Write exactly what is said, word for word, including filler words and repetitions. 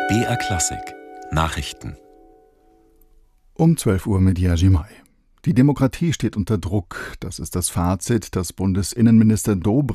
B R Klassik Nachrichten Um zwölf Uhr mit Jerzy May. Die Demokratie steht unter Druck. Das ist das Fazit, das Bundesinnenminister Dobrindt